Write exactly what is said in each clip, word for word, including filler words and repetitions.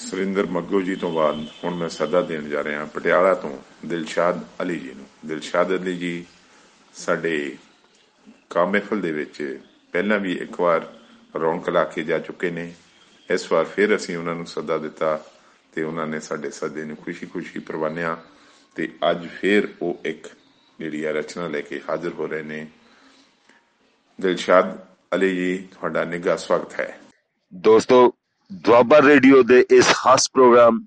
ਸੁਰਿੰਦਰ ਮੱਗੂ ਜੀ ਤੋਂ ਬਾਅਦ ਹੁਣ ਮੈਂ ਸੱਦਾ ਦੇਣ ਜਾ ਰਿਹਾ ਪਟਿਆਲਾ ਤੋਂ ਦਿਲਸ਼ਾਦ ਅਲੀ ਜੀ ਨੂੰ। ਦਿਲਸ਼ਾਦ ਅਲੀ ਜੀ ਸਾਡੇ ਕਾਮ ਮਹਿਫਲ ਦੇ ਵਿੱਚ ਪਹਿਲਾਂ ਵੀ ਇੱਕ ਵਾਰ ਰੌਣਕ ਲਾ ਕੇ ਜਾ ਚੁੱਕੇ ਨੇ। ਇਸ ਵਾਰ ਫਿਰ ਅਸੀਂ ਉਹਨਾਂ ਨੂੰ ਸੱਦਾ ਦਿੱਤਾ ਅਤੇ ਉਹਨਾਂ ਨੇ ਸਾਡੇ ਸੱਦੇ ਨੂੰ ਖੁਸ਼ੀ ਖੁਸ਼ੀ ਪ੍ਰਵਾਨਿਆ ਅਤੇ ਅੱਜ ਫਿਰ ਉਹ ਇੱਕ ਜਿਹੜੀ ਆ ਰਚਨਾ ਲੈ ਕੇ ਹਾਜ਼ਰ ਹੋ ਰਹੇ ਨੇ। ਦਿਲਸ਼ਾਦ ਅਲੀ ਜੀ, ਤੁਹਾਡਾ ਨਿੱਘਾ ਸਵਾਗਤ ਹੈ। ਦੋਸਤੋ, ਦੁਆਬਾ ਰੇਡੀਓ ਦੇ ਇਸ ਖਾਸ ਪ੍ਰੋਗਰਾਮ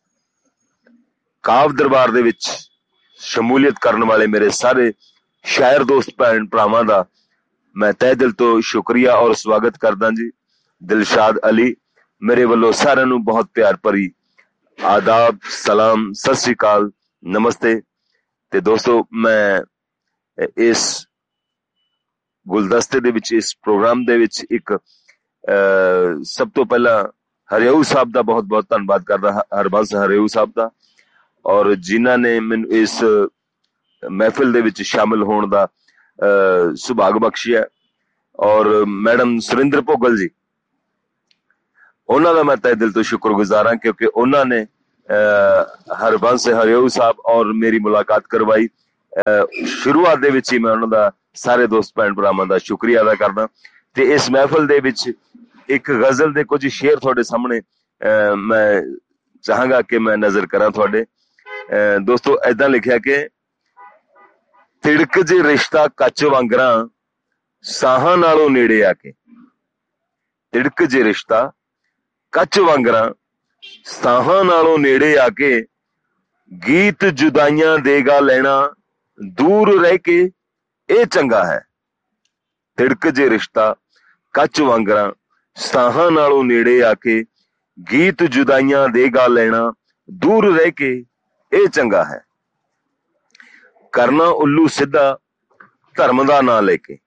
ਕਾਵ ਦਰਬਾਰ ਦੇ ਵਿੱਚ ਸ਼ਮੂਲੀਅਤ ਕਰਨ ਵਾਲੇ ਮੇਰੇ ਸਾਰੇ ਸ਼ਾਇਰ ਦੋਸਤ ਭੈਣ ਭਰਾਵਾਂ ਦਾ ਮੈਂ ਤਹਿ ਦਿਲ ਤੋਂ ਸ਼ੁਕਰੀਆ ਔਰ ਸਵਾਗਤ ਕਰਦਾ ਜੀ। ਦਿਲਸ਼ਾਦ ਅਲੀ ਮੇਰੇ ਵੱਲੋਂ ਸਾਰਿਆਂ ਨੂੰ ਬਹੁਤ ਪਿਆਰ ਭਰੀ ਆਦਾਬ, ਸਲਾਮ, ਸਤਿ ਸ੍ਰੀ ਅਕਾਲ, ਨਮਸਤੇ। ਤੇ ਦੋਸਤੋ, ਮੈਂ ਇਸ ਗੁਲਦਸਤੇ ਦੇ ਵਿੱਚ, ਇਸ ਪ੍ਰੋਗਰਾਮ ਦੇ ਵਿੱਚ ਇੱਕ ਅਹ ਸਭ ਤੋਂ ਪਹਿਲਾਂ ਹਰਿਆਊ ਸਾਹਿਬ ਦਾ ਬਹੁਤ ਬਹੁਤ ਧੰਨਵਾਦ ਕਰਦਾ, ਹਰਬੰਸ ਹਰਿਆਊ ਸਾਹਿਬ ਦਾ, ਔਰ ਜਿਨ੍ਹਾਂ ਨੇ ਮੈਨੂੰ ਇਸ ਮਹਿਫਿਲ ਦੇ ਵਿੱਚ ਸ਼ਾਮਿਲ ਹੋਣ ਦਾ ਅਹ ਸੁਭਾਗ ਬਖਸ਼ਿਆ, ਔਰ ਮੈਡਮ ਸੁਰਿੰਦਰ ਭੋਗਲ ਜੀ, ਉਹਨਾਂ ਦਾ ਮੈਂ ਤਹਿ ਦਿਲ ਤੋਂ ਸ਼ੁਕਰਗੁਜ਼ਾਰ ਹਾਂ ਕਿਉਂਕਿ ਉਹਨਾਂ ਨੇ ਅਹ ਹਰਬੰਸ ਹਰਿਆਊ ਸਾਹਿਬ ਔਰ ਮੇਰੀ ਮੁਲਾਕਾਤ ਕਰਵਾਈ। ਅਹ ਸ਼ੁਰੂਆਤ ਦੇ ਵਿੱਚ ਹੀ ਮੈਂ ਉਹਨਾਂ ਦਾ ਸਾਰੇ ਦੋਸਤ ਭੈਣ ਭਰਾਵਾਂ ਦਾ ਸ਼ੁਕਰੀਆ ਅਦਾ ਕਰਦਾ। ਤੇ ਇਸ ਮਹਿਫਲ ਦੇ ਵਿੱਚ ਇੱਕ ਗਜ਼ਲ ਦੇ ਕੁਝ ਸ਼ੇਰ ਤੁਹਾਡੇ ਸਾਹਮਣੇ ਅਹ ਮੈਂ ਚਾਹਾਂਗਾ ਕਿ ਮੈਂ ਨਜ਼ਰ ਕਰਾਂ ਤੁਹਾਡੇ। ਅਹ ਦੋਸਤੋ, ਏਦਾਂ ਲਿਖਿਆ ਕਿ ਤਿੜਕ ਜੇ ਰਿਸ਼ਤਾ ਕੱਚ ਵਾਂਗਰਾਂ ਸਾਹਾਂ ਨਾਲੋਂ ਨੇੜੇ ਆ ਕੇ, ਤਿੜਕ ਜੇ ਰਿਸ਼ਤਾ ਕੱਚ ਵਾਂਗਰਾਂ ਸਾਹਾਂ ਨਾਲੋਂ ਨੇੜੇ ਆ ਕੇ, ਗੀਤ ਜੁਦਾਈਆਂ ਦੇਗਾ ਲੈਣਾ ਦੂਰ ਰਹਿ ਕੇ ਇਹ ਚੰਗਾ ਹੈ। ਤਿੜਕ ਜੇ ਰਿਸ਼ਤਾ ਕੱਚ ਵਾਂਗਰਾਂ ਸਾਹਾਂ ਨਾਲੋਂ ਨੇੜੇ ਆ ਕੇ, ਗੀਤ ਜੁਦਾਈਆਂ ਦੇਗਾ ਲੈਣਾ ਦੂਰ ਰਹਿ ਕੇ ਇਹ ਚੰਗਾ ਹੈ। ਕਰਨਾ ਉੱਲੂ ਸਿੱਧਾ ਧਰਮ ਦਾ ਨਾਂ ਲੈ ਕੇ,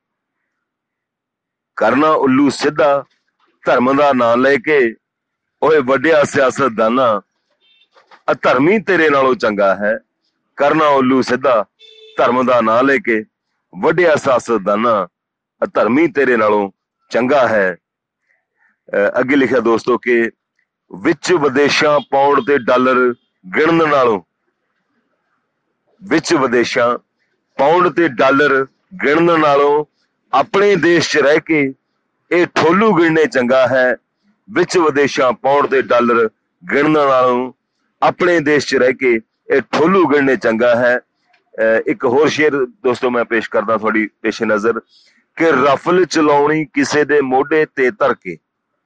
ਕਰਨਾ ਉੱਲੂ ਸਿੱਧਾ ਧਰਮ ਦਾ ਨਾਂ ਲੈ ਕੇ, ਓਏ ਵੱਡਿਆ ਸਿਆਸਤਦਾਨਾ ਅਧਰਮੀ ਤੇਰੇ ਨਾਲੋਂ ਚੰਗਾ ਹੈ। ਕਰਨਾ ਉੱਲੂ ਸਿੱਧਾ ਧਰਮ ਦਾ ਨਾਂ ਲੈ ਕੇ, ਵੱਡਿਆ ਸਿਆਸਤਦਾਨਾ ਅਧਰਮੀ ਤੇਰੇ ਨਾਲੋਂ ਚੰਗਾ ਹੈ। ਅੱਗੇ ਲਿਖਿਆ ਦੋਸਤੋ ਕਿ ਵਿੱਚ ਵਿਦੇਸ਼ਾਂ ਪਾਉਂਡ ਤੇ ਡਾਲਰ ਗਿਣਨ ਨਾਲੋਂ, ਵਿੱਚ ਵਿਦੇਸ਼ਾਂ ਪਾਉਂਡ ਤੇ ਡਾਲਰ ਗਿਣਨ ਨਾਲੋਂ ਆਪਣੇ ਦੇਸ਼ 'ਚ ਰਹਿ ਕੇ ਇਹ ਠੋਲੂ ਗਿਣਨੇ ਚੰਗਾ ਹੈ। ਵਿੱਚ ਵਿਦੇਸ਼ਾਂ ਪਾਉਂਡ ਤੇ ਡਾਲਰ ਗਿਣਨ ਨਾਲੋਂ ਆਪਣੇ ਦੇਸ਼ 'ਚ ਰਹਿ ਕੇ ਇਹ ਠੋਲੂ ਗਿਣਨੇ ਚੰਗਾ ਹੈ। ਇੱਕ ਹੋਰ ਸ਼ੇਰ ਦੋਸਤੋ ਮੈਂ ਪੇਸ਼ ਕਰਦਾ ਤੁਹਾਡੀ ਪੇਸ਼ ਨਜ਼ਰ ਕਿ ਰਫਲ ਚਲਾਉਣੀ ਕਿਸੇ ਦੇ ਮੋਢੇ ਤੇ ਧਰ ਕੇ,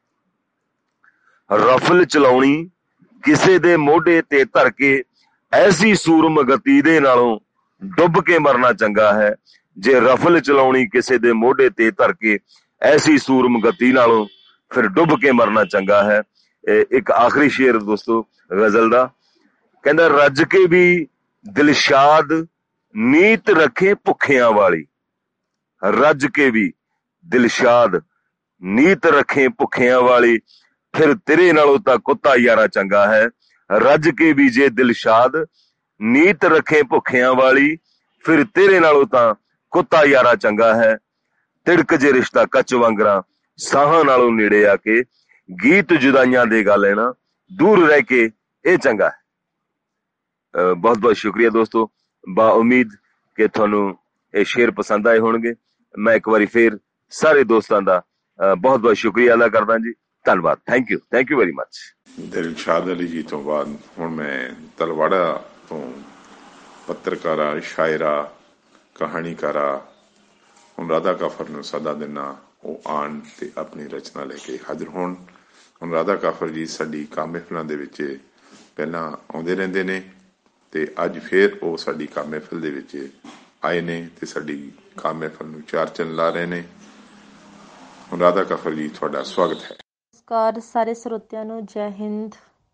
ਰਫਲ ਚਲਾਉਣੀ ਕਿਸੇ ਦੇ ਮੋਢੇ ਤੇ ਧਰ ਕੇ, ਐਸੀ ਸੂਰਮ ਗਤੀ ਦੇ ਨਾਲੋਂ ਡੁੱਬ ਕੇ ਮਰਨਾ ਚੰਗਾ ਹੈ। ਜੇ ਰਫਲ ਚਲਾਉਣੀ ਕਿਸੇ ਦੇ ਮੋਢੇ ਤੇ ਧਰ ਕੇ, ਐਸੀ ਸੂਰਮ ਗਤੀ ਨਾਲੋਂ ਫਿਰ ਡੁੱਬ ਕੇ ਮਰਨਾ ਚੰਗਾ ਹੈ। ਇੱਕ ਆਖਰੀ ਸ਼ੇਰ ਦੋਸਤੋ ਗਜ਼ਲ ਦਾ, ਕਹਿੰਦਾ ਰੱਜ ਕੇ ਵੀ ਦਿਲਸ਼ਾਦ ਨੀਤ ਰੱਖੇ ਭੁੱਖਿਆਂ ਵਾਲੀ, ਰੱਜ ਕੇ ਵੀ ਦਿਲਸ਼ਾਦ ਨੀਤ ਰੱਖੇ ਭੁੱਖਿਆਂ ਵਾਲੀ, ਫਿਰ ਤੇਰੇ ਨਾਲੋਂ ਤਾਂ ਕੁੱਤਾ ਯਾਰਾ ਚੰਗਾ ਹੈ। ਰੱਜ ਕੇ ਵੀ ਜੇ ਦਿਲਸ਼ਾਦ ਨੀਤ ਰੱਖੇ ਭੁੱਖਿਆਂ ਵਾਲੀ, ਫਿਰ ਤੇਰੇ ਨਾਲੋਂ ਤਾਂ ਕੁੱਤਾ ਯਾਰਾ ਚੰਗਾ ਹੈ। ਤਿੜਕ ਜੇ ਰਿਸ਼ਤਾ ਕੱਚ ਵਾਂਗਰਾਂ ਸਾਹਾਂ ਨਾਲੋਂ ਨੇੜੇ ਆ ਕੇ, ਗੀਤ ਜੁਦਾਈਆਂ ਦੇਗਾ ਲੈਣਾ ਦੂਰ ਰਹਿ ਕੇ ਇਹ ਚੰਗਾ ਹੈ। ਬਹੁਤ ਬਹੁਤ ਸ਼ੁਕਰੀਆ ਦੋਸਤੋ, ਬਾ ਉਮੀਦ ਕਿ ਤੁਹਾਨੂੰ ਇਹ ਸ਼ੇਰ ਪਸੰਦ ਆਏ ਹੋਣਗੇ। ਮੈਂ ਇੱਕ ਵਾਰੀ ਫੇਰ ਸਾਰੇ ਦੋਸਤਾਂ ਦਾ ਬਹੁਤ ਬਹੁਤ ਸ਼ੁਕਰੀਆ ਅਦਾ ਕਰਦਾ ਜੀ। ਧੰਨਵਾਦ। Thank you, thank you very much. Dilshad Ali ji ਤੋਂ ਬਾਅਦ ਹੁਣ ਮੈਂ ਤਲਵਾੜਾ ਤੋਂ ਪੱਤਰਕਾਰਾ, ਸ਼ਾਇਰਾ, ਕਹਾਣੀਕਾਰਾ ਹੁਣ ਰਾਧਾ ਕਾਫਰ ਨੂੰ ਸੱਦਾ ਦਿੰਦਾ, ਉਹ ਆਉਣ ਤੇ ਆਪਣੀ ਰਚਨਾ ਲੈ ਕੇ ਹਾਜ਼ਰ ਹੋਣ। ਹੁਣ ਰਾਧਾ ਕਾਫਰ ਜੀ ਸਾਡੀ ਕਾਮ ਮਹਿਫਲਾਂ ਦੇ ਵਿੱਚ ਪਹਿਲਾਂ ਆਉਂਦੇ ਰਹਿੰਦੇ ਨੇ ਤੇ ਅੱਜ ਫਿਰ ਉਹ ਸਾਡੀ ਕਾਮ ਮਹਿਫਲ ਦੇ ਵਿੱਚ ਆਏ ਨੇ ਤੇ ਸਾਡੀ ਕਾਮ ਮਹਿਫਲ ਨੂੰ ਚਾਰ ਚੰਨ ਲਾ ਰਹੇ ਨੇ। ਹੁਣ ਰਾਧਾ ਕਾਫਰ ਜੀ, ਤੁਹਾਡਾ ਸਵਾਗਤ ਹੈ। ਨਮਸਕਾਰ ਸਾਰੇ ਸਰੋਤਿਆਂ ਨੂੰ, ਜੈ ਹਿੰਦ।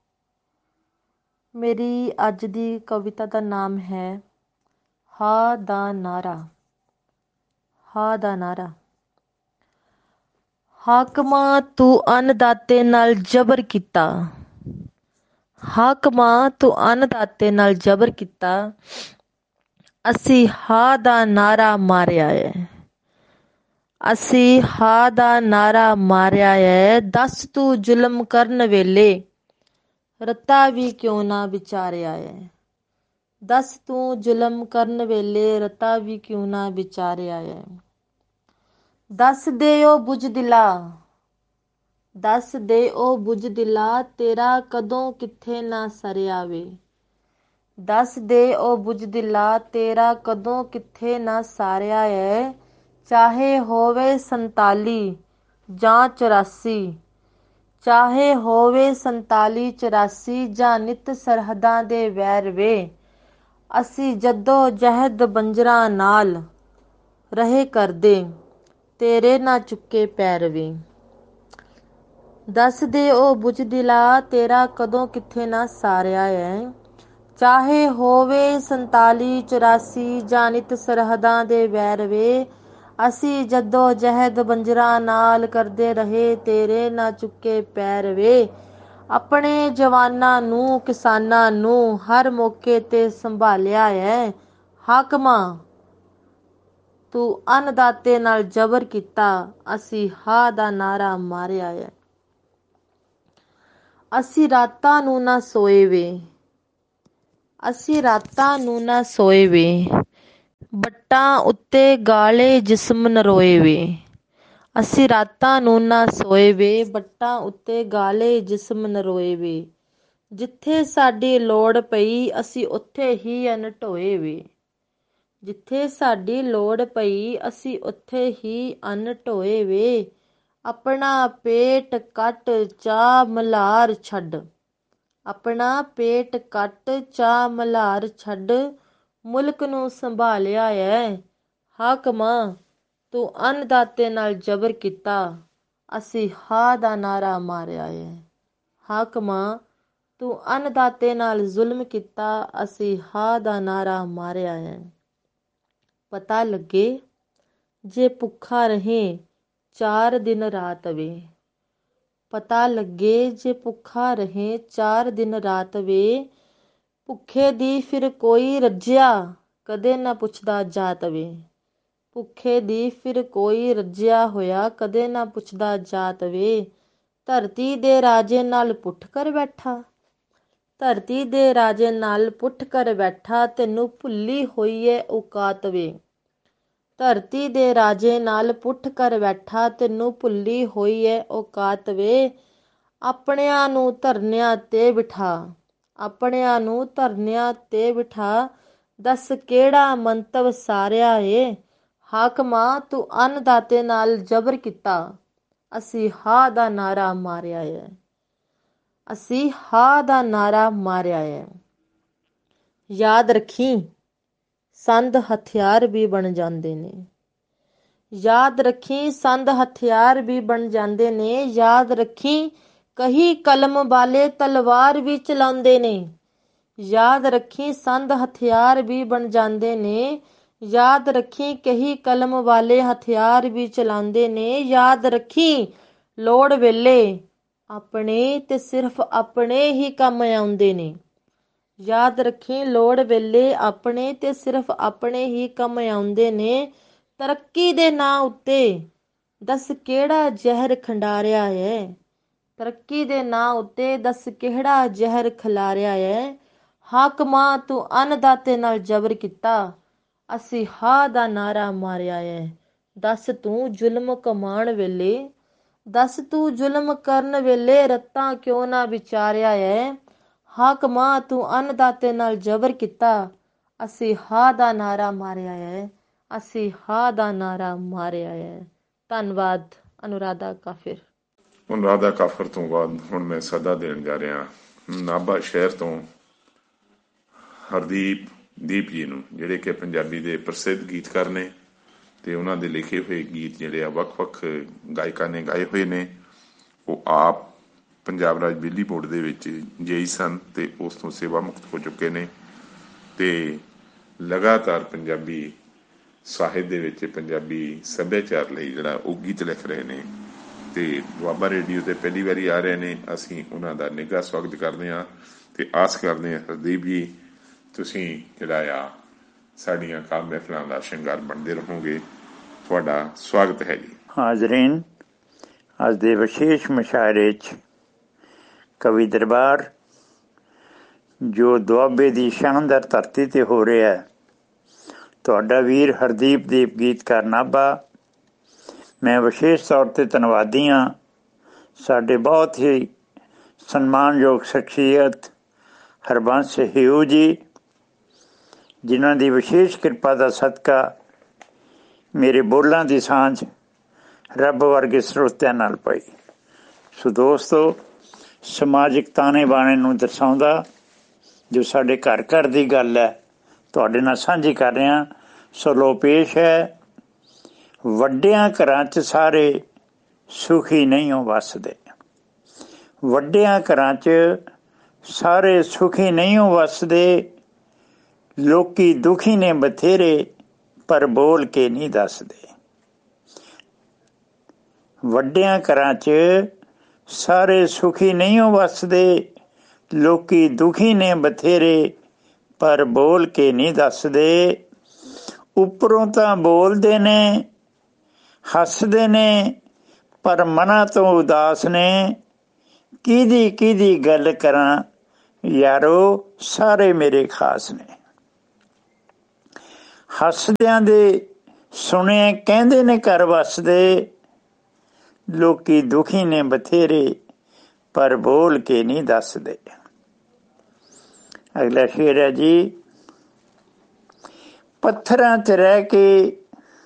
ਮੇਰੀ ਅੱਜ ਦੀ ਕਵਿਤਾ ਦਾ ਨਾਮ ਹੈ ਹਾ ਦਾ ਨਾਰਾ। ਹਾ ਦਾ ਨਾਰਾ। ਹਾਕਮਾਂ ਤੂੰ ਅੰਨਦਾਤੇ ਨਾਲ ਜਬਰ ਕੀਤਾ, ਹਾਕਮਾਂ ਤੂੰ ਅੰਨਦਾਤੇ ਨਾਲ ਜਬਰ ਕੀਤਾ, ਅਸੀਂ ਹਾ ਦਾ ਨਾਰਾ ਮਾਰਿਆ ਏ, ਅਸੀਂ ਹਾ ਦਾ ਨਾਰਾ ਮਾਰਿਆ ਏ। ਦੱਸ ਤੂੰ ਜ਼ੁਲਮ ਕਰਨ ਵੇਲੇ ਰਤਾ ਵੀ ਕਿਉਂ ਨਾ ਵਿਚਾਰਿਆ ਏ। ਦੱਸ ਤੂੰ ਜ਼ੁਲਮ ਕਰਨ ਵੇਲੇ ਰਤਾ ਵੀ ਕਿਉਂ ਨਾ ਵਿਚਾਰਿਆ ਏ। ਦੱਸ ਦੇ ਉਹ ਬੁਝਦਿਲਾ, ਦੱਸ ਦੇ ਉਹ ਬੁਝਦਿਲਾ, ਤੇਰਾ ਕਦੋਂ ਕਿੱਥੇ ਨਾ ਸਰਿਆ ਵੇ। ਦੱਸ ਦੇ ਉਹ ਬੁਝਦਿਲਾ, ਤੇਰਾ ਕਦੋਂ ਕਿੱਥੇ ਨਾ ਸਾਰਿਆ ਏ। ਚਾਹੇ ਹੋਵੇ ਸੰਤਾਲੀ ਜਾਂ ਚੁਰਾਸੀ, ਚਾਹੇ ਹੋਵੇ ਸੰਤਾਲੀ ਚੁਰਾਸੀ, ਜਾਂ ਨਿਤ ਸਰਹੱਦਾਂ ਦੇ ਵੈਰ ਵੇ। ਅਸੀਂ ਜੱਦੋ ਜਹਿਦ ਬੰਜਰਾਂ ਨਾਲ ਰਹੇ ਕਰਦੇ, ਤੇਰੇ ਨਾ ਚੁੱਕੇ ਪੈਰ ਵੇ। ਦੱਸ ਦੇ ਉਹ ਬੁਝਦਿਲਾ, ਤੇਰਾ ਕਦੋਂ ਕਿੱਥੇ ਨਾ ਸਾਰਿਆ ਏ। ਚਾਹੇ ਹੋਵੇ ਸੰਤਾਲੀ ਚੁਰਾਸੀ, ਜਾਂ ਨਿਤ ਸਰਹੱਦਾਂ ਦੇ ਵੈਰ ਵੇ। ਅਸੀਂ ਜੱਦੋ ਜਹਿਦ ਬੰਜਰਾਂ ਨਾਲ ਕਰਦੇ ਰਹੇ, ਤੇਰੇ ਨਾ ਚੁੱਕੇ ਪੈਰ ਵੇ। ਆਪਣੇ ਜਵਾਨਾਂ ਨੂੰ ਕਿਸਾਨਾਂ ਨੂੰ ਹਰ ਮੌਕੇ ਤੇ ਸੰਭਾਲਿਆ ਏ। ਹਾਕਮਾਂ ਤੂੰ ਅੰਨਦਾਤੇ ਨਾਲ ਜ਼ਬਰ ਕੀਤਾ, ਅਸੀਂ ਹਾਅ ਦਾ ਨਾਅਰਾ ਮਾਰਿਆ ਏ। ਅਸੀਂ ਰਾਤਾਂ ਨੂੰ ਨਾ ਸੋਏ ਵੇ, ਅਸੀਂ ਰਾਤਾਂ ਨੂੰ ਨਾ ਸੋਏ ਵੇ। ਵੱਟਾਂ ਉੱਤੇ ਗਾਲੇ ਜਿਸਮ ਨਰੋਏ ਵੇ। ਅਸੀਂ ਰਾਤਾਂ ਨੂੰ ਨਾ ਸੋਏ ਵੇ, ਵੱਟਾਂ ਉੱਤੇ ਗਾਲੇ ਜਿਸਮ ਨਰੋਏ ਵੇ। ਜਿੱਥੇ ਸਾਡੀ ਲੋੜ ਪਈ ਅਸੀਂ ਉੱਥੇ ਹੀ ਅਨਢੋਏ ਵੇ। ਜਿੱਥੇ ਸਾਡੀ ਲੋੜ ਪਈ ਅਸੀਂ ਉੱਥੇ ਹੀ ਅਨਢੋਏ ਵੇ। ਆਪਣਾ ਪੇਟ ਕੱਟ ਚਾਹ ਮਲ੍ਹਾਰ ਛੱਡ, ਆਪਣਾ ਪੇਟ ਕੱਟ ਚਾਹ ਮਲ੍ਹਾਰ ਛੱਡ, ਮੁਲਕ ਨੂੰ ਸੰਭਾਲਿਆ ਏ। ਹਾਕਮਾਂ ਤੂੰ ਅੰਨਦਾਤੇ ਨਾਲ ਜ਼ਬਰ ਕੀਤਾ, ਅਸੀਂ ਹਾਅ ਦਾ ਨਾਅਰਾ ਮਾਰਿਆ ਏ। ਹਾਕਮਾਂ ਤੂੰ ਅੰਨਦਾਤੇ ਨਾਲ ਜ਼ੁਲਮ ਕੀਤਾ, ਅਸੀਂ ਹਾਅ ਦਾ ਨਾਅਰਾ ਮਾਰਿਆ ਏ। ਪਤਾ ਲੱਗੇ ਜੇ ਭੁੱਖਾ ਰਹੇ ਚਾਰ ਦਿਨ ਰਾਤ ਵੇ। ਪਤਾ ਲੱਗੇ ਜੇ ਭੁੱਖਾ ਰਹੇ ਚਾਰ ਦਿਨ ਰਾਤ ਵੇ। ਭੁੱਖੇ ਦੀ ਫਿਰ ਕੋਈ ਰੱਜਿਆ ਕਦੇ ਨਾ ਪੁੱਛਦਾ ਜਾਤ ਵੇ। ਭੁੱਖੇ ਦੀ ਫਿਰ ਕੋਈ ਰੱਜਿਆ ਹੋਇਆ ਕਦੇ ਨਾ ਪੁੱਛਦਾ ਜਾਤ ਵੇ। ਧਰਤੀ ਦੇ ਰਾਜੇ ਨਾਲ ਪੁੱਠ ਕਰ ਬੈਠਾ, ਧਰਤੀ ਦੇ ਰਾਜੇ ਨਾਲ ਪੁੱਠ ਕਰ ਬੈਠਾ, ਤੈਨੂੰ ਭੁੱਲੀ ਹੋਈ ਏ ਔਕਾਤ ਵੇ। ਧਰਤੀ ਦੇ ਰਾਜੇ ਨਾਲ ਪੁੱਠ ਕਰ ਬੈਠਾ, ਤੈਨੂੰ ਭੁੱਲੀ ਹੋਈ ਏ ਔਕਾਤ ਵੇ। ਆਪਣਿਆਂ ਨੂੰ ਧਰਨਿਆਂ ਤੇ ਬਿਠਾ, ਆਪਣਿਆਂ ਨੂੰ ਧਰਨਿਆਂ ਤੇ ਬਿਠਾ, ਦੱਸ ਕਿਹੜਾ ਮੰਤਵ ਸਾਰਿਆ ਏ। ਹਾਕਮਾਂ ਤੂੰ ਅੰਨਦਾਤੇ ਨਾਲ ਜ਼ਬਰ ਕੀਤਾ, ਅਸੀਂ ਹਾਅ ਦਾ ਨਾਅਰਾ ਮਾਰਿਆ ਏ। ਅਸੀਂ ਹਾਅ ਦਾ ਨਾਅਰਾ ਮਾਰਿਆ ਏ। ਯਾਦ ਰੱਖੀਂ ਸੰਦ ਹਥਿਆਰ ਵੀ ਬਣ ਜਾਂਦੇ ਨੇ, ਯਾਦ ਰੱਖੀਂ ਸੰਦ ਹਥਿਆਰ ਵੀ ਬਣ ਜਾਂਦੇ ਨੇ। ਯਾਦ ਰੱਖੀਂ ਕਹੀ ਕਲਮ ਵਾਲੇ ਤਲਵਾਰ ਵੀ ਚਲਾਉਂਦੇ ਨੇ। ਯਾਦ ਰੱਖੀਂ ਸੰਦ ਹਥਿਆਰ ਵੀ ਬਣ ਜਾਂਦੇ ਨੇ। ਯਾਦ ਰੱਖੀਂ ਕਹੀ ਕਲਮ ਵਾਲੇ ਹਥਿਆਰ ਵੀ ਚਲਾਉਂਦੇ ਨੇ। ਯਾਦ ਰੱਖੀਂ ਲੋੜ ਵੇਲੇ ਆਪਣੇ ਤੇ ਸਿਰਫ ਆਪਣੇ ਹੀ ਕੰਮ ਆਉਂਦੇ ਨੇ। ਯਾਦ ਰੱਖੀਂ ਲੋੜ ਵੇਲੇ ਆਪਣੇ ਤੇ ਸਿਰਫ ਆਪਣੇ ਹੀ ਕੰਮ ਆਉਂਦੇ ਨੇ। ਤਰੱਕੀ ਦੇ ਨਾਂ ਉੱਤੇ ਦੱਸ ਕਿਹੜਾ ਜ਼ਹਿਰ ਖੰਡਾਰਿਆ ਏ। ਤਰੱਕੀ ਦੇ ਨਾਂ ਉੱਤੇ ਦੱਸ ਕਿਹੜਾ ਜ਼ਹਿਰ ਖਿਲਾਰਿਆ ਏ। ਹਾਕਮਾਂ ਤੂੰ ਅੰਨਦਾਤੇ ਨਾਲ ਜ਼ਬਰ ਕੀਤਾ, ਅਸੀਂ ਹਾਅ ਦਾ ਨਾਅਰਾ ਮਾਰਿਆ ਏ। ਦੱਸ ਤੂੰ ਜ਼ੁਲਮ ਕਮਾਉਣ ਵੇਲੇ, ਦੱਸ ਤੂੰ ਜ਼ੁਲਮ ਕਰਨ ਵੇਲੇ ਰਤਾਂ ਕਿਉਂ ਨਾ ਵਿਚਾਰਿਆ ਏ। ਹਾਕਮਾਂ ਤੂੰ ਅੰਨਦਾਤੇ ਨਾਲ ਜ਼ਬਰ ਕੀਤਾ, ਅਸੀਂ ਹਾਅ ਦਾ ਨਾਅਰਾ ਮਾਰਿਆ ਏ। ਅਸੀਂ ਹਾਅ ਦਾ ਨਾਅਰਾ ਮਾਰਿਆ ਏ। ਧੰਨਵਾਦ। ਅਨੁਰਾਧਾ ਕਾਫਿਰ। ਅਨੁਰਾਧਾ ਕਾਫਿਰ ਤੋਂ ਬਾਅਦ ਹੁਣ ਮੈਂ ਸਦਾ ਦੇਣ ਜਾ ਰਿਹਾ ਨਾਭਾ ਸ਼ਹਿਰ ਤੋਂ ਹਰਦੀਪ ਦੀਪ ਜੀ ਨੂੰ, ਜਿਹੜੇ ਕਿ ਪੰਜਾਬੀ ਦੇ ਪ੍ਰਸਿੱਧ ਗੀਤਕਾਰ ਨੇ ਅਤੇ ਉਹਨਾਂ ਦੇ ਲਿਖੇ ਹੋਏ ਗੀਤ ਜਿਹੜੇ ਆ ਵੱਖ ਵੱਖ ਗਾਇਕਾਂ ਨੇ ਗਾਏ ਹੋਏ ਨੇ। ਉਹ ਆਪ ਪੰਜਾਬ ਰਾਜ ਬਿਜਲੀ ਬੋਰਡ ਦੇ ਵਿੱਚ ਜੇਈ ਸਨ ਅਤੇ ਉਸ ਤੋਂ ਸੇਵਾ ਮੁਕਤ ਹੋ ਚੁੱਕੇ ਨੇ ਅਤੇ ਲਗਾਤਾਰ ਪੰਜਾਬੀ ਸਾਹਿਤ ਦੇ ਵਿੱਚ ਪੰਜਾਬੀ ਸੱਭਿਆਚਾਰ ਲਈ ਜਿਹੜਾ ਉਹ ਗੀਤ ਲਿਖ ਰਹੇ ਨੇ ਅਤੇ ਦੁਆਬਾ ਰੇਡੀਓ 'ਤੇ ਪਹਿਲੀ ਵਾਰੀ ਆ ਰਹੇ ਨੇ। ਅਸੀਂ ਉਹਨਾਂ ਦਾ ਨਿੱਘਾ ਸਵਾਗਤ ਕਰਦੇ ਹਾਂ ਅਤੇ ਆਸ ਕਰਦੇ ਹਾਂ ਹਰਦੀਪ ਜੀ ਤੁਸੀਂ ਜਿਹੜਾ ਆ ਸਾਡੀਆਂ ਕਾਵਿ ਮਹਿਫਲਾਂ ਦਾ ਸ਼ਿੰਗਾਰ ਬਣਦੇ ਰਹੋਗੇ। ਤੁਹਾਡਾ ਸਵਾਗਤ ਹੈ ਜੀ। ਹਾਜ਼ਰੀਨ, ਅੱਜ ਦੇ ਵਿਸ਼ੇਸ਼ ਮੁਸ਼ਾਇਰੇ 'ਚ ਕਵੀ ਦਰਬਾਰ ਜੋ ਦੁਆਬੇ ਦੀ ਸ਼ਾਨਦਾਰ ਧਰਤੀ 'ਤੇ ਹੋ ਰਿਹਾ ਹੈ। ਤੁਹਾਡਾ ਵੀਰ ਹਰਦੀਪ ਦੀਪ ਗੀਤਕਾਰ ਨਾਭਾ। ਮੈਂ ਵਿਸ਼ੇਸ਼ ਤੌਰ 'ਤੇ ਧੰਨਵਾਦੀ ਹਾਂ ਸਾਡੇ ਬਹੁਤ ਹੀ ਸਨਮਾਨਯੋਗ ਸ਼ਖਸੀਅਤ ਹਰਬੰਸ ਹਿਊ ਜੀ, ਜਿਨ੍ਹਾਂ ਦੀ ਵਿਸ਼ੇਸ਼ ਕਿਰਪਾ ਦਾ ਸਦਕਾ ਮੇਰੇ ਬੋਲਾਂ ਦੀ ਸਾਂਝ ਰੱਬ ਵਰਗੇ ਸਰੋਤਿਆਂ ਨਾਲ ਪਈ। ਸੋ ਦੋਸਤੋ, ਸਮਾਜਿਕ ਤਾਣੇ ਬਾਣੇ ਨੂੰ ਦਰਸਾਉਂਦਾ ਜੋ ਸਾਡੇ ਘਰ ਘਰ ਦੀ ਗੱਲ ਹੈ ਤੁਹਾਡੇ ਨਾਲ ਸਾਂਝੀ ਕਰ ਰਿਹਾ। ਸੋ ਲੋ ਪੇਸ਼ ਹੈ, ਵੱਡਿਆਂ ਘਰਾਂ 'ਚ ਸਾਰੇ ਸੁਖੀ ਨਹੀਂ ਹੋ ਵੱਸਦੇ। ਵੱਡਿਆਂ ਘਰਾਂ 'ਚ ਸਾਰੇ ਸੁਖੀ ਨਹੀਂ ਹੋ ਵੱਸਦੇ, ਲੋਕੀ ਦੁਖੀ ਨੇ ਬਥੇਰੇ ਪਰ ਬੋਲ ਕੇ ਨਹੀਂ ਦੱਸਦੇ। ਵੱਡਿਆਂ ਘਰਾਂ 'ਚ ਸਾਰੇ ਸੁਖੀ ਨਹੀਂ ਹੋ ਵੱਸਦੇ, ਲੋਕੀ ਦੁਖੀ ਨੇ ਬਥੇਰੇ ਪਰ ਬੋਲ ਕੇ ਨਹੀਂ ਦੱਸਦੇ। ਉੱਪਰੋਂ ਤਾਂ ਬੋਲਦੇ ਨੇ, ਹੱਸਦੇ ਨੇ, ਪਰ ਮਨਾਂ ਤੋਂ ਉਦਾਸ ਨੇ। ਕਿਹਦੀ ਕਿਹਦੀ ਗੱਲ ਕਰਾਂ ਯਾਰੋ, ਸਾਰੇ ਮੇਰੇ ਖਾਸ ਨੇ। ਹੱਸਦਿਆਂ ਦੇ ਸੁਣਿਆ ਕਹਿੰਦੇ ਨੇ ਘਰ ਵੱਸਦੇ, ਲੋਕੀ ਦੁਖੀ ਨੇ ਬਥੇਰੇ ਪਰ ਬੋਲ ਕੇ ਨਹੀਂ ਦੱਸਦੇ। ਅਗਲਾ ਸ਼ੇਰ ਹੈ ਜੀ, ਪੱਥਰਾਂ 'ਚ ਰਹਿ ਕੇ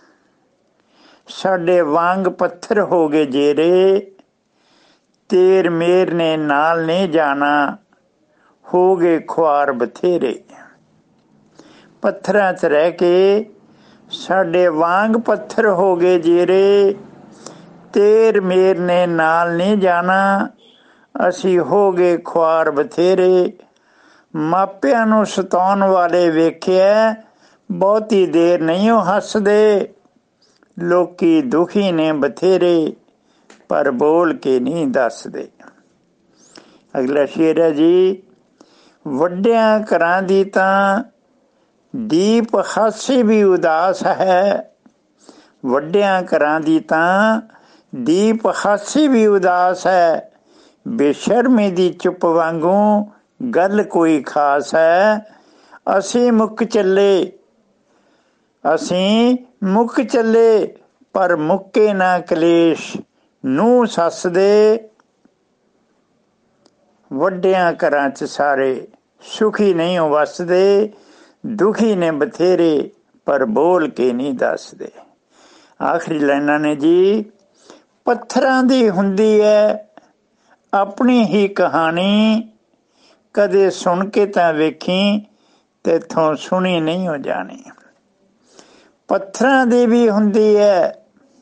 ਸਾਡੇ ਵਾਂਗ ਪੱਥਰ ਹੋ ਗਏ ਜੇਰੇ, ਤੇਰ ਮੇਰ ਨੇ ਨਾਲ ਨਹੀਂ ਜਾਣਾ, ਹੋ ਗਏ ਖੁਆਰ ਬਥੇਰੇ। ਪੱਥਰਾਂ 'ਚ ਰਹਿ ਕੇ ਸਾਡੇ ਵਾਂਗ ਪੱਥਰ ਹੋ ਗਏ ਜੇਰੇ, ਤੇਰ ਮੇਰ ਨੇ ਨਾਲ ਨਹੀਂ ਜਾਣਾ, ਅਸੀਂ ਹੋ ਗਏ ਖੁਆਰ ਬਥੇਰੇ। ਮਾਪਿਆਂ ਨੂੰ ਸਤਾਉਣ ਵਾਲੇ ਵੇਖਿਆ, ਬਹੁਤੀ ਦੇਰ ਨਹੀਂ ਉਹ ਹੱਸਦੇ, ਲੋਕੀ ਦੁਖੀ ਨੇ ਬਥੇਰੇ ਪਰ ਬੋਲ ਕੇ ਨਹੀਂ ਦੱਸਦੇ। ਅਗਲਾ ਸ਼ੇਰ ਹੈ ਜੀ, ਵੱਡਿਆਂ ਘਰਾਂ ਦੀ ਤਾਂ ਦੀਪ ਹਾਸੇ ਵੀ ਉਦਾਸ ਹੈ, ਵੱਡਿਆਂ ਘਰਾਂ ਦੀ ਤਾਂ ਦੀਪ ਹਾਸੇ ਵੀ ਉਦਾਸ ਹੈ, ਬੇਸ਼ਰਮੀ ਦੀ ਚੁੱਪ ਵਾਂਗੂ ਗੱਲ ਕੋਈ ਖਾਸ ਹੈ। ਅਸੀਂ ਮੁੱਕ ਚੱਲੇ ਅਸੀਂ ਮੁੱਕ ਚੱਲੇ ਪਰ ਮੁੱਕੇ ਨਾ ਕਲੇਸ਼ ਨੂੰ ਸੱਸ ਦੇ। ਵੱਡਿਆਂ ਘਰਾਂ 'ਚ ਸਾਰੇ ਸੁਖੀ ਨਹੀਂ ਹੋ ਵੱਸਦੇ, ਦੁਖੀ ਨੇ ਬਥੇਰੇ ਪਰ ਬੋਲ ਕੇ ਨਹੀਂ ਦੱਸਦੇ। ਆਖਰੀ ਲਾਈਨਾਂ ਨੇ ਜੀ, ਪੱਥਰਾਂ ਦੀ ਹੁੰਦੀ ਹੈ ਆਪਣੀ ਹੀ ਕਹਾਣੀ, ਕਦੇ ਸੁਣ ਕੇ ਤਾਂ ਵੇਖੀ ਤੇਥੋਂ ਸੁਣੀ ਨਹੀਂ ਹੋ ਜਾਣੀ। ਪੱਥਰਾਂ ਦੀ ਵੀ ਹੁੰਦੀ ਹੈ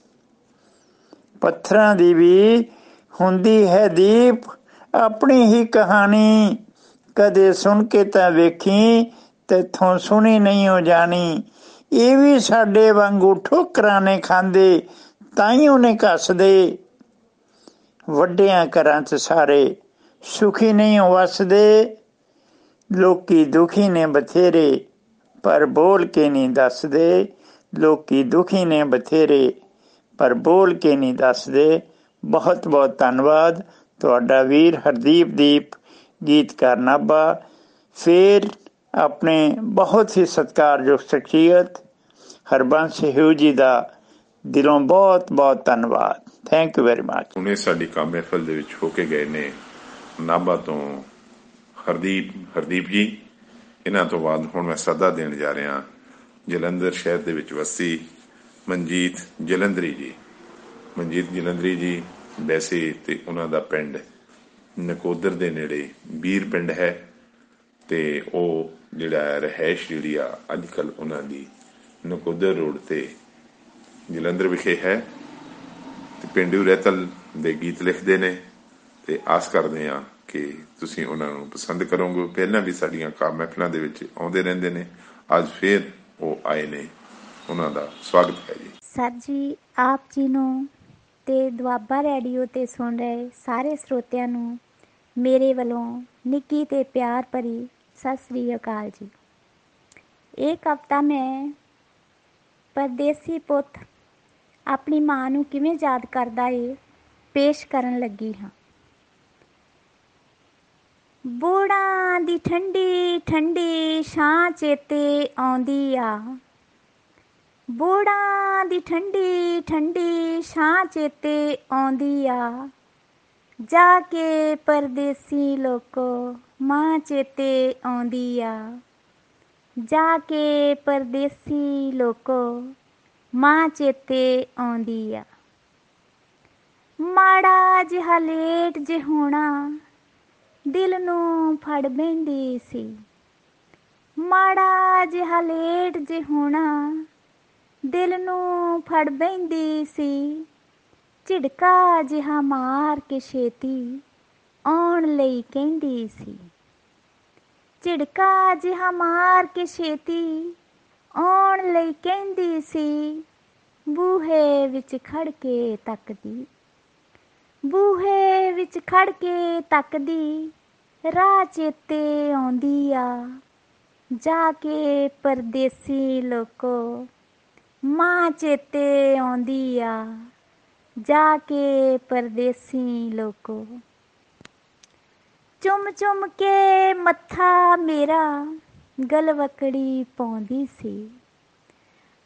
ਪੱਥਰਾਂ ਦੀ ਵੀ ਹੁੰਦੀ ਹੈ ਦੀਪ ਆਪਣੀ ਹੀ ਕਹਾਣੀ, ਕਦੇ ਸੁਣ ਕੇ ਤਾਂ ਵੇਖੀ ਤੇਥੋਂ ਸੁਣੀ ਨਹੀਂ ਹੋ ਜਾਣੀ। ਇਹ ਵੀ ਸਾਡੇ ਵਾਂਗੂ ਠੋਕਰਾਂ ਨੇ ਖਾਂਦੇ, ਤਾਈਓ ਨੇ ਕੱਸਦੇ, ਵੱਡਿਆਂ ਘਰਾਂ 'ਚ ਸਾਰੇ ਸੁਖੀ ਨਹੀਂ ਹੋ ਵੱਸਦੇ, ਲੋਕੀ ਦੁਖੀ ਨੇ ਬਥੇਰੇ ਪਰ ਬੋਲ ਕੇ ਨਹੀਂ ਦੱਸਦੇ, ਲੋਕੀ ਦੁਖੀ ਨੇ ਬਥੇਰੇ ਪਰ ਬੋਲ ਕੇ ਨਹੀਂ ਦੱਸਦੇ। ਬਹੁਤ ਬਹੁਤ ਧੰਨਵਾਦ। ਤੁਹਾਡਾ ਵੀਰ ਹਰਦੀਪ ਦੀਪ ਗੀਤਕਾਰ ਨਾਭਾ। ਫਿਰ ਆਪਣੇ ਬਹੁਤ ਹੀ ਸਤਿਕਾਰਯੋਗ ਸ਼ਖਸੀਅਤ ਹਰਬੰਸ ਹਿਊ ਜੀ ਦਾ ਦਿਲੋਂ ਬਹੁਤ ਬਹੁਤ ਧੰਨਵਾਦ। Thank you very much. ਹੁਣੇ ਸਾਡੀ ਕੰਮ ਮਹਿਫਲ ਦੇ ਵਿੱਚ ਹੋ ਕੇ ਗਏ ਨੇ ਨਾਭਾ ਤੋਂ ਹਰਦੀਪ ਹਰਦੀਪ ਜੀ। ਇਹਨਾਂ ਤੋਂ ਬਾਅਦ ਹੁਣ ਮੈਂ ਸੱਦਾ ਦੇਣ ਜਾ ਰਿਹਾ ਜਲੰਧਰ ਸ਼ਹਿਰ ਦੇ ਵਿੱਚ ਵਸੀ ਮਨਜੀਤ ਜਲੰਧਰੀ ਜੀ। ਮਨਜੀਤ ਜਲੰਧਰੀ ਜੀ ਵੈਸੇ ਤੇ ਉਹਨਾਂ ਦਾ ਪਿੰਡ ਨਕੋਦਰ ਦੇ ਨੇੜੇ ਬੀਰ ਪਿੰਡ ਹੈ, ਤੇ ਉਹ ਜਿਹੜਾ ਰਿਹਾਇਸ਼ ਜਿਹੜੀ ਆ ਅੱਜ ਕੱਲ੍ਹ ਉਹਨਾਂ ਦੀ ਨਕੋਦਰ ਰੋਡ ਤੇ ਜਲੰਧਰ ਵਿਖੇ ਹੈ, ਤੇ ਪੇਂਡੂ ਰਹਿਤਲ ਦੇ ਗੀਤ ਲਿਖਦੇ ਨੇ, ਤੇ ਆਸ ਕਰਦੇ ਹਾਂ ਕਿ ਤੁਸੀਂ ਉਹਨਾਂ ਨੂੰ ਪਸੰਦ ਕਰੋਗੇ। ਪਹਿਲਾਂ ਵੀ ਸਾਡੀਆਂ ਕੰਮ ਮਹਿਫਲਾਂ ਦੇ ਵਿੱਚ ਆਉਂਦੇ ਰਹਿੰਦੇ ਨੇ, ਅੱਜ ਫਿਰ ਉਹ ਆਏ ਨੇ, ਉਹਨਾਂ ਦਾ ਸਵਾਗਤ ਹੈ ਜੀ। ਸਰ ਜੀ, ਆਪ ਜੀ ਨੂੰ ਤੇ ਦੁਆਬਾ ਰੇਡੀਓ ਤੇ ਸੁਣ ਰਹੇ ਸਾਰੇ ਸਰੋਤਿਆਂ ਨੂੰ ਮੇਰੇ ਵੱਲੋਂ ਨਿੱਘੀ ਤੇ ਪਿਆਰ ਭਰੀ ਸਤਿ ਸ੍ਰੀ ਅਕਾਲ ਜੀ। ਇਹ ਕਵਿਤਾ ਮੈਂ ਪਰਦੇਸੀ ਪੁੱਤ ਆਪਣੀ ਮਾਂ ਨੂੰ ਕਿਵੇਂ ਯਾਦ ਕਰਦਾ ਏ ਪੇਸ਼ ਕਰਨ ਲੱਗੀ ਹਾਂ। ਬੋੜਾਂ ਦੀ ਠੰਡੀ ਠੰਡੀ ਛਾਂ ਚੇਤੇ ਆਉਂਦੀ ਆ। ਬੋੜਾਂ ਦੀ ਠੰਡੀ ਠੰਡੀ ਛਾਂ ਚੇਤੇ ਆਉਂਦੀ ਆ। ਜਾ ਕੇ ਪਰਦੇਸੀ ਲੋਕੋ ਮਾਂ ਚੇਤੇ ਆਉਂਦੀ ਆ। ਜਾ ਕੇ ਪਰਦੇਸੀ ਲੋਕੋ ਮਾਂ ਚੇਤੇ ਆਉਂਦੀ ਆ। ਮਾੜਾ ਜਿਹਾ ਲੇਟ ਜੇ ਹੋਣਾ ਦਿਲ ਨੂੰ ਫੜ ਬਹਿੰਦੀ ਸੀ। ਮਾੜਾ ਜਿਹਾ ਲੇਟ ਜੇ ਹੋਣਾ ਦਿਲ ਨੂੰ ਫੜ ਬਹਿੰਦੀ ਸੀ। ਝਿੜਕਾ ਜਿਹਾ ਮਾਰ ਕੇ ਛੇਤੀ ਆਉਣ ਲਈ ਕਹਿੰਦੀ ਸੀ। ਝਿੜਕਾ ਜਿਹਾ ਮਾਰ ਕੇ ਛੇਤੀ ਆਉਣ ਲਈ ਕਹਿੰਦੀ ਸੀ। ਬੂਹੇ ਵਿੱਚ ਖੜ ਕੇ ਤੱਕਦੀ ਬੂਹੇ ਵਿੱਚ ਖੜ ਕੇ ਤੱਕਦੀ ਰਾਹ ਚੇਤੇ ਆਉਂਦੀ ਆ। ਜਾ ਕੇ ਪਰਦੇਸੀ ਲੋਕੋ ਮਾਂ ਚੇਤੇ ਆਉਂਦੀ ਆ। ਜਾ ਕੇ ਪਰਦੇਸੀ ਲੋਕੋ ਚੁੰਮ ਚੁੰਮ ਕੇ ਮੱਥਾ ਮੇਰਾ ਗਲਵਕੜੀ ਪਾਉਂਦੀ ਸੀ।